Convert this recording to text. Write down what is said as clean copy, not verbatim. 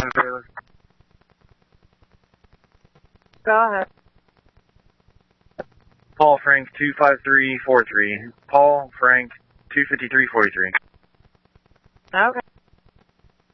the trailer. Go ahead. Paul Frank 25343. Paul Frank 25343. Okay.